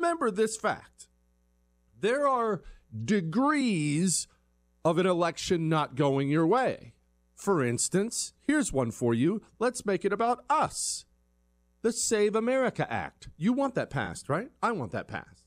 remember this fact. There are degrees of an election not going your way. For instance, here's one for you. Let's make it about us. The Save America Act. You want that passed, right? I want that passed.